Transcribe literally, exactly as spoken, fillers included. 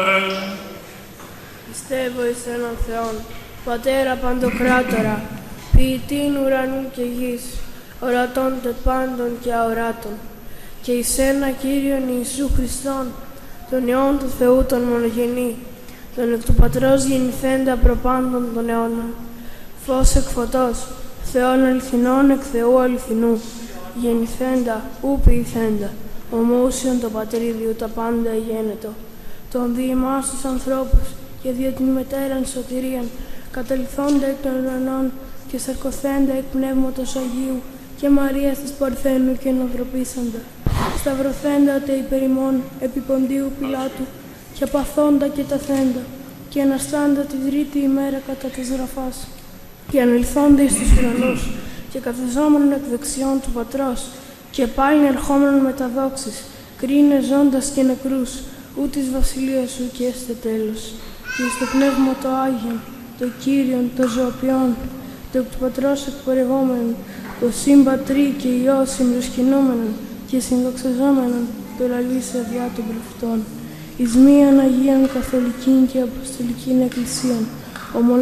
Αμήν. Πιστεύω εις έναν Θεόν, Πατέρα Παντοκράτορα, ποιητήν ουρανού και γης, ορατών τε πάντων και αοράτων, και εις ένα Κύριον Ιησού Χριστόν, τον Υιόν του Θεού τον μονογενή, τον εκ του Πατρός γεννηθέντα προπάντων των αιώνων, φως εκ φωτός, Θεόν αληθινών εκ Θεού αληθινού, γεννηθέντα, ου ποιηθέντα, ομοούσιον το Πατρίδιου τα πάντα εγένετο, τον δι' εμάς τους ανθρώπους και δια την μετέραν σωτηρίαν, καταληθόντα εκ των ουρανών και σαρκωθέντα εκ Πνεύματος Αγίου και Μαρίας της Παρθένου και ενανθρωπίσαντα, σταυρωθέντα τε υπερ ημών επί Ποντίου Πιλάτου και παθόντα και ταθέντα και αναστάντα τη τρίτη ημέρα κατά της γραφάς και ανελθόντα εις τους ουρανούς και καθεζόμενον εκ δεξιών του Πατρός και πάλιν ερχόμενον με τα δόξης, κρίνε ζώντας και νεκρούς, ού της βασιλείας σου και έστε τέλος. Και εις το Πνεύμα το Άγιον, το Κύριον, το ζωοποιόν, το εκ του Πατρός εκπορευόμενον, το Συμπατρί και Υιό συμπροσκυνόμενον και συνδοξαζόμενον, το λαλήσε διά των προφητών, εις μίαν Αγίαν Καθολικήν και Αποστολικήν Εκκλησίαν,